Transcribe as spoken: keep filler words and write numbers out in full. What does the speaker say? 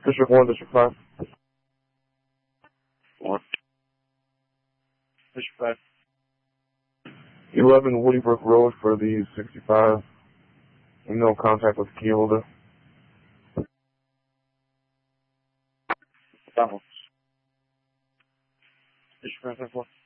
District one, District five. One. District five. eleven Woody Brook Road for the sixty-five. No contact with key holder. Vamos. District five, four.